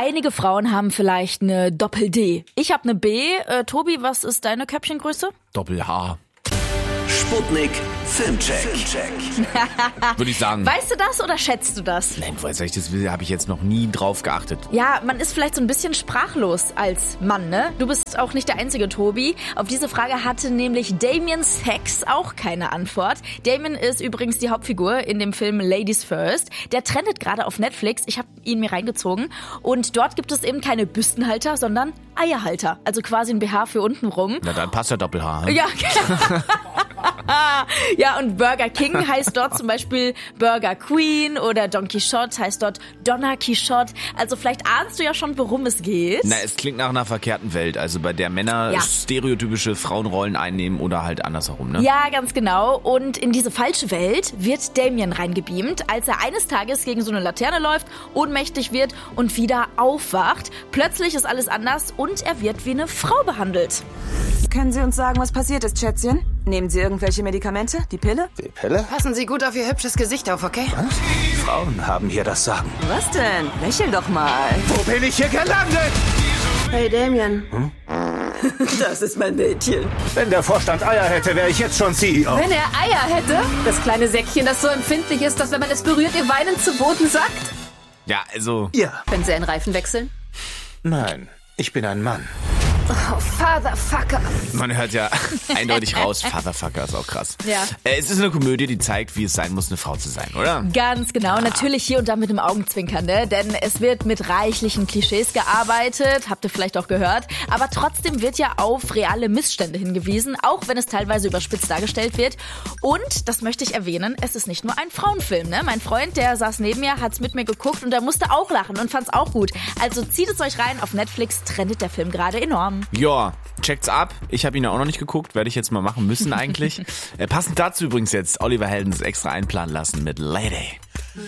Einige Frauen haben vielleicht eine Doppel-D. Ich habe eine B. Tobi, was ist deine Köpfchengröße? Doppel-H. Sputnik Filmcheck. Würde ich sagen. Weißt du das oder schätzt du das? Nein, woher soll ich das will, habe ich jetzt noch nie drauf geachtet. Ja, man ist vielleicht so ein bisschen sprachlos als Mann, ne? Du bist auch nicht der einzige, Tobi. Auf diese Frage hatte nämlich Damien Sachs auch keine Antwort. Damien ist übrigens die Hauptfigur in dem Film Ladies First. Der trendet gerade auf Netflix. Ich habe ihn mir reingezogen. Und dort gibt es eben keine Büstenhalter, sondern Eierhalter. Also quasi ein BH für unten rum. Na, dann passt ja Doppel-H. Ne? Ja, ja, und Burger King heißt dort zum Beispiel Burger Queen oder Don Quixote heißt dort Donna Quixote. Also vielleicht ahnst du ja schon, worum es geht. Na, es klingt nach einer verkehrten Welt, also bei der Männer stereotypische Frauenrollen einnehmen oder halt andersherum, ne? Ja, ganz genau. Und in diese falsche Welt wird Damien reingebeamt, als er eines Tages gegen so eine Laterne läuft, ohnmächtig wird und wieder aufwacht. Plötzlich ist alles anders und er wird wie eine Frau behandelt. Können Sie uns sagen, was passiert ist, Schätzchen? Nehmen Sie irgendwelche Medikamente? Die Pille? Die Pille? Passen Sie gut auf Ihr hübsches Gesicht auf, okay? Was? Frauen haben hier das Sagen. Was denn? Lächel doch mal. Wo bin ich hier gelandet? Hey, Damien. Das ist mein Mädchen. Wenn der Vorstand Eier hätte, wäre ich jetzt schon CEO. Wenn er Eier hätte? Das kleine Säckchen, das so empfindlich ist, dass wenn man es berührt, ihr weinend zu Boden sackt? Ja, also... Ja. Wenn Sie einen Reifen wechseln? Nein, ich bin ein Mann. Oh, Fatherfucker. Man hört ja eindeutig raus, Fatherfucker ist auch krass. Ja. Es ist eine Komödie, die zeigt, wie es sein muss, eine Frau zu sein, oder? Ganz genau. Natürlich hier und da mit einem Augenzwinkern, ne? Denn es wird mit reichlichen Klischees gearbeitet, habt ihr vielleicht auch gehört. Aber trotzdem wird ja auf reale Missstände hingewiesen, auch wenn es teilweise überspitzt dargestellt wird. Und, das möchte ich erwähnen, es ist nicht nur ein Frauenfilm, ne? Mein Freund, der saß neben mir, hat's mit mir geguckt und der musste auch lachen und fand's auch gut. Also zieht es euch rein, auf Netflix trendet der Film gerade enorm. Ja, checkt's ab. Ich habe ihn ja auch noch nicht geguckt, werde ich jetzt mal machen müssen eigentlich. Passend dazu übrigens jetzt Oliver Heldens extra einplanen lassen mit Lady.